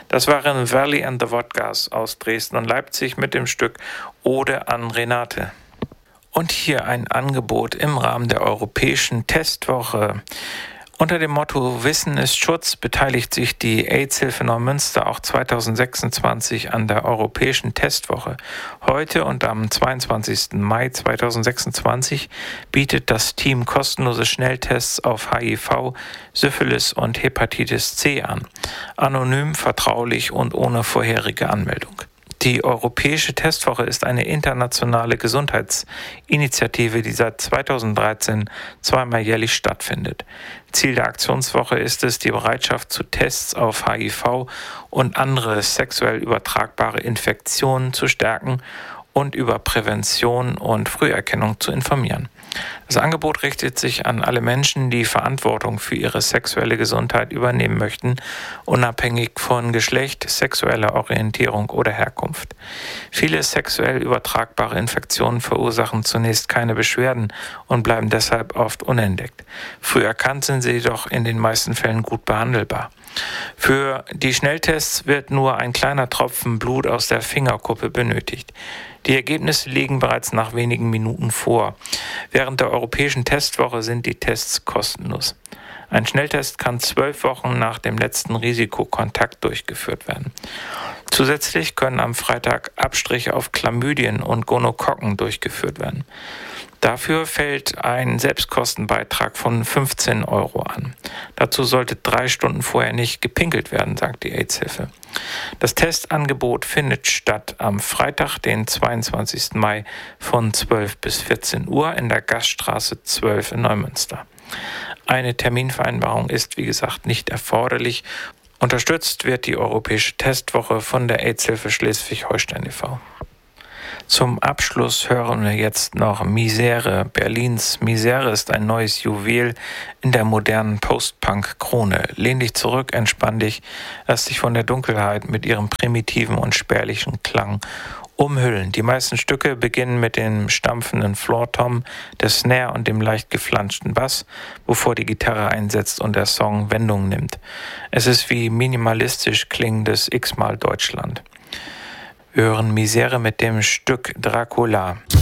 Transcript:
Das waren Valley and the Wodgas aus Dresden und Leipzig mit dem Stück Ode an Renate. Und hier ein Angebot im Rahmen der Europäischen Testwoche. Unter dem Motto Wissen ist Schutz beteiligt sich die AIDS-Hilfe Neumünster auch 2026 an der Europäischen Testwoche. Heute und am 22. Mai 2026 bietet das Team kostenlose Schnelltests auf HIV, Syphilis und Hepatitis C an. Anonym, vertraulich und ohne vorherige Anmeldung. Die Europäische Testwoche ist eine internationale Gesundheitsinitiative, die seit 2013 zweimal jährlich stattfindet. Ziel der Aktionswoche ist es, die Bereitschaft zu Tests auf HIV und andere sexuell übertragbare Infektionen zu stärken und über Prävention und Früherkennung zu informieren. Das Angebot richtet sich an alle Menschen, die Verantwortung für ihre sexuelle Gesundheit übernehmen möchten, unabhängig von Geschlecht, sexueller Orientierung oder Herkunft. Viele sexuell übertragbare Infektionen verursachen zunächst keine Beschwerden und bleiben deshalb oft unentdeckt. Früh erkannt sind sie jedoch in den meisten Fällen gut behandelbar. Für die Schnelltests wird nur ein kleiner Tropfen Blut aus der Fingerkuppe benötigt. Die Ergebnisse liegen bereits nach wenigen Minuten vor. Während der Europäischen Testwoche sind die Tests kostenlos. Ein Schnelltest kann 12 Wochen nach dem letzten Risikokontakt durchgeführt werden. Zusätzlich können am Freitag Abstriche auf Chlamydien und Gonokokken durchgeführt werden. Dafür fällt ein Selbstkostenbeitrag von 15 € an. Dazu sollte 3 Stunden vorher nicht gepinkelt werden, sagt die AIDS-Hilfe. Das Testangebot findet statt am Freitag, den 22. Mai von 12 bis 14 Uhr in der Gaststraße 12 in Neumünster. Eine Terminvereinbarung ist, wie gesagt, nicht erforderlich. Unterstützt wird die Europäische Testwoche von der AIDS-Hilfe Schleswig-Holstein e.V. Zum Abschluss hören wir jetzt noch Misere. Berlins Misere ist ein neues Juwel in der modernen Post-Punk-Krone. Lehn dich zurück, entspann dich, lass dich von der Dunkelheit mit ihrem primitiven und spärlichen Klang umhüllen. Die meisten Stücke beginnen mit dem stampfenden Floor-Tom, der Snare und dem leicht geflanschten Bass, bevor die Gitarre einsetzt und der Song Wendung nimmt. Es ist wie minimalistisch klingendes X-mal Deutschland. Wir hören Misere mit dem Stück Dracula.